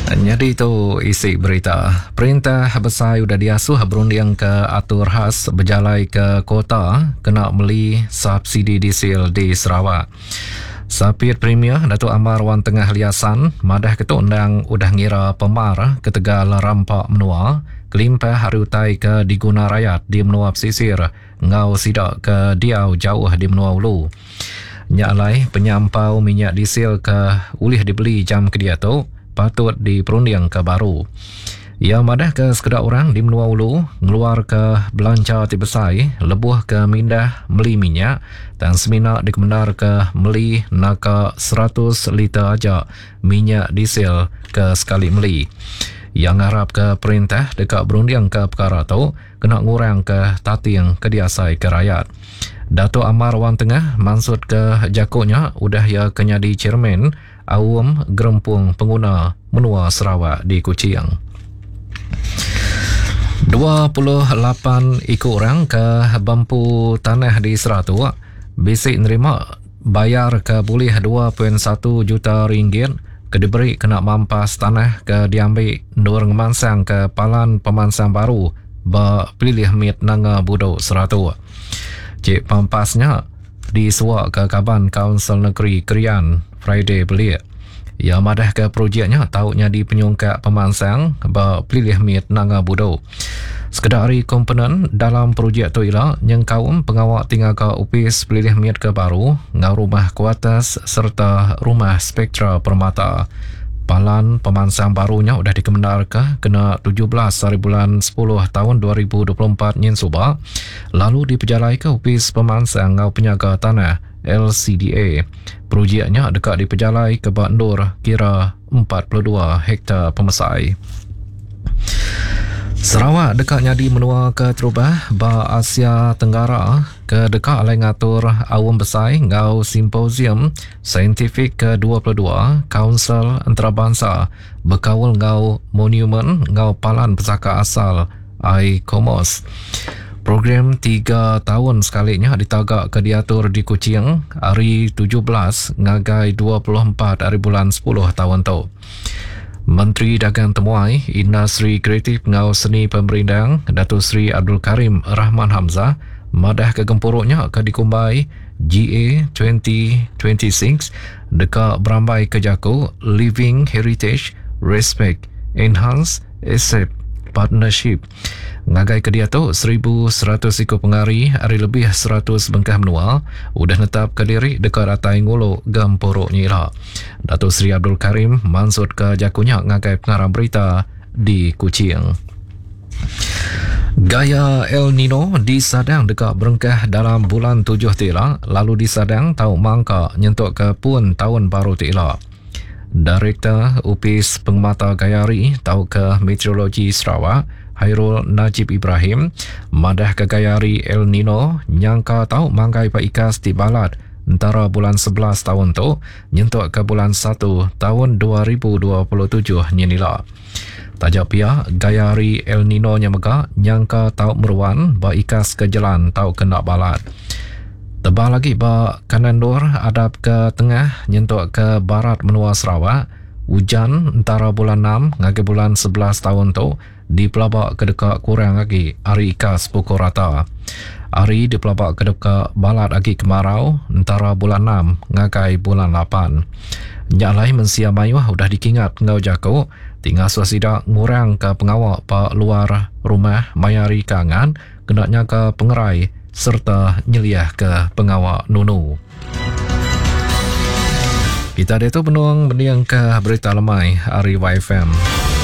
Jadi itu isi berita. Perintah besar udah diasuh berunding ke atur khas berjalai ke kota kena beli subsidi diesel di Sarawak. Sapit Premier Datuk Amar Wan Tengah Liasan madah ketua undang udah ngira pemar ketegal rampak menua kelimpah harutai ke diguna rakyat di menua pesisir ngau sidak ke diau jauh di menua ulu. Nyalai penyampau minyak diesel ke ulih dibeli jam kedia tu patut diperunding ke baru. Ia madah ke sekedar orang di menua ulu ngeluar ke belanja tibesai lebuh ke mindah meli minyak dan semina dikemendar ke meli naka 100 liter aja minyak diesel ke sekali meli. Yang harap ke perintah dekat berunding ke perkara tu kena ngurang ke tating kediasai ke rakyat. Datuk Amar Wan Tengah maksud ke jakunya udah ya kenyadi chairman Awam Gerempung Pengguna Menua Sarawak di Kuching. 28 ikut orang ke bampu tanah di Sarawak bisik nerima bayar ke boleh 2.1 juta ringgit ke diberi kena mampas tanah ke diambil nur ngemansang ke palan pemansang baru ba pilih mit nanga budo Sarawak. Cik pampasnya disuak ke Kaban Kaunsil Negeri Krian Friday belia. Ia madah ke projeknya tahunya di penyungkak pemansang ba pilih mit nanga budo. Sekedari komponen dalam projek tu ialah yang kaum pengawak tinggal ke upis pilih mit ke baru ngau rumah kuatas serta rumah spektra permata. Palan pemansang barunya sudah dikemendar ke kena 17 hari bulan 10 tahun 2024 nyen subak lalu diperjalai ke upis pemansang ngau penyaga tanah LCDA. Projeknya dekat diperjalai ke Bandur kira 42 hektar pemesai. Sarawak dekatnya di menua ke terubah ba Asia Tenggara ke dekat alai ngatur awam besai ngau simposium saintifik ke-22 Kaunsil Antarabangsa berkawal ngau monumen ngau palan pesaka asal ICOMOS. Program 3 tahun sekalinya ditagak ke diatur di Kuching hari 17 ngagai 24 hari bulan 10 tahun tu. Menteri Dagang Temuai, Industri Kreatif ngau Seni Pemerintah Datuk Seri Abdul Karim Rahman Hamzah madah ke gempuruknya ke dikumbai GA 2026 dekat berambai ke jaku Living Heritage Respect Enhance Asset Partnership. Ngagai ke dia tu 1,100 ikut pengari hari lebih 100 bengkah menua udah netap ke diri dekat atai ngulu gempuruk nyila. Datuk Seri Abdul Karim maksud ke jakunya ngagai pengarang berita di Kuching. Gaya El Nino disadang dekat berengkah dalam bulan 7 tila lalu disadang tahu mangka nyentuk ke pun tahun baru tila. Direktur Upis Pengamata Gayari tahu ke Meteorologi Sarawak Hairul Najib Ibrahim madah ke Gayari El Nino nyangka tahu mangkai paikas di balat antara bulan 11 tahun tu nyentuk ke bulan 1 tahun 2027 nyenila. Tajak pia Gayari El Nino nyamaga nyangka tahu meruan ba ikas ke jalan tahu kena balat. Tebal lagi ba Kanandur adap ke tengah nyentuk ke barat menua Sarawak hujan antara bulan 6 ngagi bulan 11 tahun tu di pelabak ke dekat kurang lagi hari ikas pukul rata. Hari di pelabak ke dekat balat lagi kemarau antara bulan 6 ngagai bulan 8. Nyalai mensia mayuh udah dikingat ngau jaku tinggal suasida ngurang ke pengawak pa luar rumah mayari kangan kenaknya ke pengerai serta nyeliah ke pengawak nunu. Kita ada tu penuang mendiang ke berita lemai hari YFM.